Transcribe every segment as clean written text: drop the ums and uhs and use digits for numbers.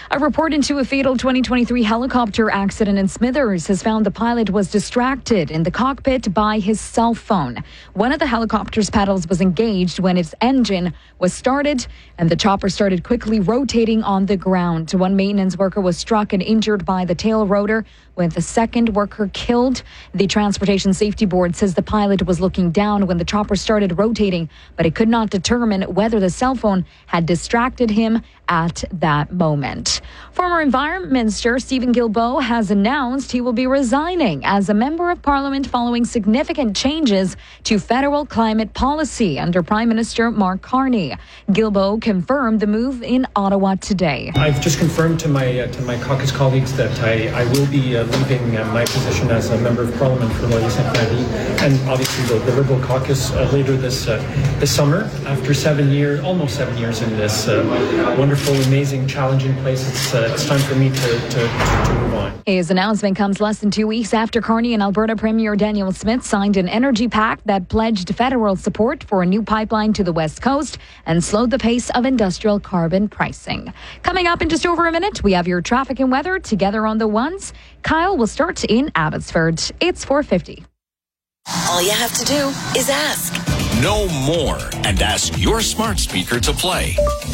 A report into a fatal 2023 helicopter accident in Smithers has found the pilot was distracted in the cockpit by his cell phone. One of the helicopter's pedals was engaged when its engine was started, and the chopper started quickly rotating on the ground. One maintenance worker was struck and injured by the tail rotor, with the second worker killed. The Transportation Safety Board says the pilot was looking down when the chopper started rotating, but it could not determine whether the cell phone had distracted him at that moment. Former Environment Minister Stephen Guilbeault has announced he will be resigning as a member of Parliament following significant changes to federal climate policy under Prime Minister Mark Carney. Guilbeault confirmed the move in Ottawa today. I've just confirmed to my caucus colleagues that I will be leaving my position as a member of Parliament for Laurier-Sainte-Marie, and obviously the Liberal caucus later this summer. After almost 7 years in this wonderful, amazing, challenging place, it's time for me to move on. His announcement comes less than 2 weeks after Carney and Alberta Premier Daniel Smith signed an energy pact that pledged federal support for a new pipeline to the West Coast and slowed the pace of industrial carbon pricing. Coming up in just over a minute, we have your traffic and weather together on the ones. Kyle will start in Abbotsford. It's 4:50. All you have to do is ask. Know more and ask your smart speaker to play.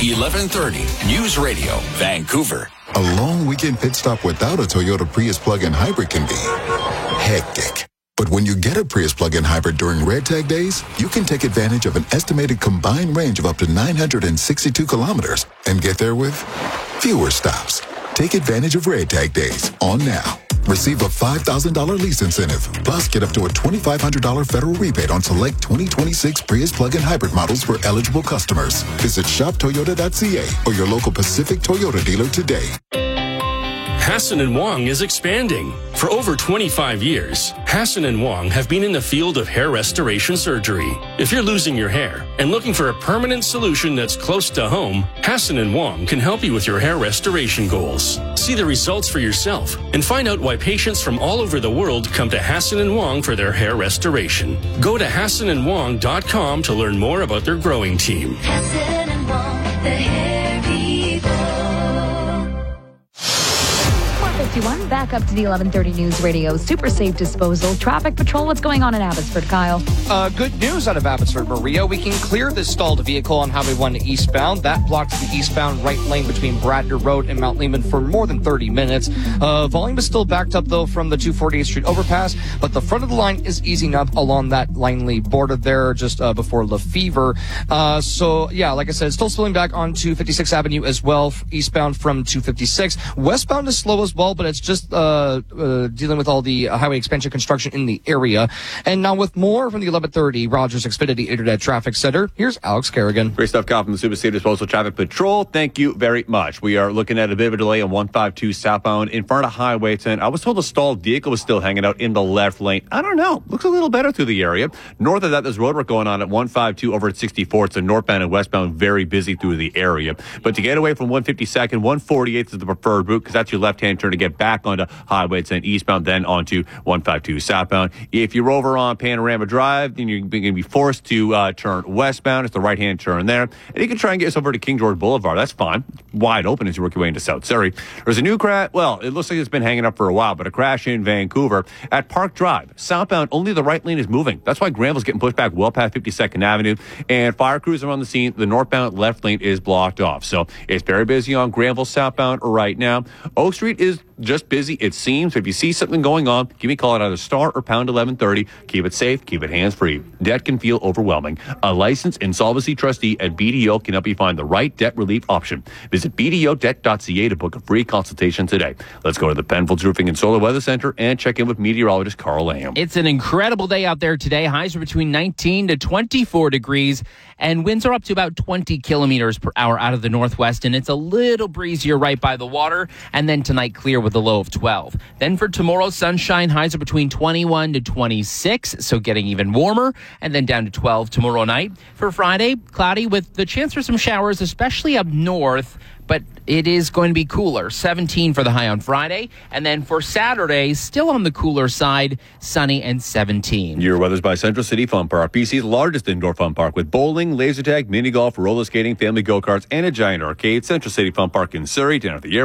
1130 News Radio, Vancouver. A long weekend pit stop without a Toyota Prius plug-in hybrid can be hectic. But when you get a Prius plug-in hybrid during Red Tag days, you can take advantage of an estimated combined range of up to 962 kilometers and get there with fewer stops. Take advantage of Red Tag days on now. Receive a $5,000 lease incentive, plus get up to a $2,500 federal rebate on select 2026 Prius plug-in hybrid models for eligible customers. Visit shoptoyota.ca or your local Pacific Toyota dealer today. Hassan & Wong is expanding. For over 25 years, Hassan & Wong have been in the field of hair restoration surgery. If you're losing your hair and looking for a permanent solution that's close to home, Hassan & Wong can help you with your hair restoration goals. See the results for yourself and find out why patients from all over the world come to Hassan & Wong for their hair restoration. Go to HassanandWong.com to learn more about their growing team. Hassan & Wong, the hair people. 4:51, back up to the 1130 News Radio Super Safe Disposal Traffic Patrol. What's going on in Abbotsford, Kyle? Good news out of Abbotsford, Maria. We can clear this stalled vehicle on Highway 1 eastbound. That blocks the eastbound right lane between Bradner Road and Mount Lehman for more than 30 minutes. Volume is still backed up, though, from the 248th Street overpass, but the front of the line is easing up along that Langley border there just before Lefevre. So, yeah, like I said, still spilling back onto 56th Avenue as well, eastbound from 256. Westbound is slow as well, but it's just dealing with all the highway expansion construction in the area. And now with more from the 1130 Rogers Xfinity Internet Traffic Center, here's Alex Kerrigan. Great stuff, Kyle, from the Super Safe Disposal Traffic Patrol. Thank you very much. We are looking at a bit of a delay on 152 southbound in front of Highway 10. I was told a stalled vehicle was still hanging out in the left lane. I don't know. Looks a little better through the area. North of that, there's road work going on at 152 over at 64. It's a northbound and westbound, very busy through the area. But to get away from 152nd, 148th is the preferred route because that's your left-hand turn to get back onto Highway 10 eastbound, then onto 152 southbound. If you're over on Panorama Drive, then you're going to be forced to turn westbound. It's the right-hand turn there. And you can try and get yourself over to King George Boulevard. That's fine. It's wide open as you work your way into South Surrey. There's a new crash. Well, it looks like it's been hanging up for a while, but a crash in Vancouver at Park Drive. Southbound, only the right lane is moving. That's why Granville's getting pushed back well past 52nd Avenue. And fire crews are on the scene. The northbound left lane is blocked off. So it's very busy on Granville southbound right now. Oak Street is just busy, it seems. If you see something going on, give me a call at either star or pound 1130. Keep it safe, keep it hands-free. Debt can feel overwhelming. A licensed insolvency trustee at BDO can help you find the right debt relief option. Visit BDOdebt.ca to book a free consultation today. Let's go to the Penfolds Roofing and Solar Weather Center and check in with meteorologist Carl Lamb. It's an incredible day out there today. Highs are between 19 to 24 degrees, and winds are up to about 20 kilometers per hour out of the northwest, and it's a little breezier right by the water, and then tonight clear with a low of 12. Then for tomorrow, sunshine, highs are between 21 to 26, so getting even warmer, and then down to 12 tomorrow night. For Friday, cloudy with the chance for some showers, especially up north, but it is going to be cooler. 17 for the high on Friday. And then for Saturday, still on the cooler side, sunny and 17. Your weather's by Central City Fun Park, BC's largest indoor fun park with bowling, laser tag, mini golf, roller skating, family go-karts, and a giant arcade. Central City Fun Park in Surrey, down at the airport.